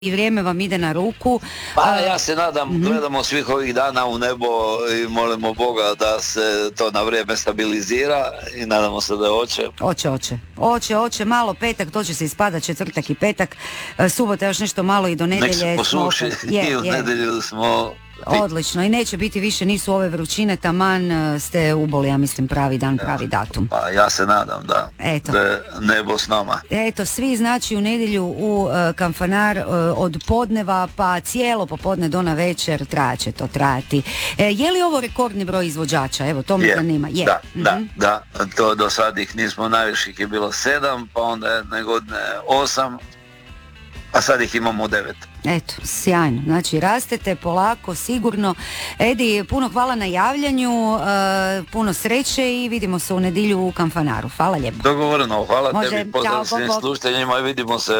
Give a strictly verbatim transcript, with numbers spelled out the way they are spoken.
i vrijeme vam ide na ruku. Pa ja se nadam, mm-hmm. gledamo svih ovih dana u nebo i molimo Boga da se to na vrijeme stabilizira i nadamo se da je oće. Oće, oće. Oće, oće, malo petak, to će se ispada četvrtak i petak, subota još nešto malo i do nedelje. Nek se posuši i u nedjelju smo... Odlično, i neće biti više, nisu ove vrućine, taman ste uboli, ja mislim, pravi dan, pravi datum. Pa ja se nadam, da. Eto. Da je nebo s nama. Eto, svi znači u nedjelju u uh, Kanfanar uh, od podneva pa cijelo popodne do na večer trajaće to trajati. E, je li ovo rekordni broj izvođača? Evo, to me je. zanima. Je. Da, mm-hmm. da, da. To do sad ih nismo najviših je bilo sedam, pa onda jedne godine osam, a sad ih imamo devet. Eto, sjajno. Znači, rastete polako, sigurno. Edi, puno hvala na javljanju, uh, puno sreće i vidimo se u nedjelju u Kanfanaru. Hvala lijepo. Dogovoreno, hvala Može, tebi, pozdrav svim slušateljima i vidimo se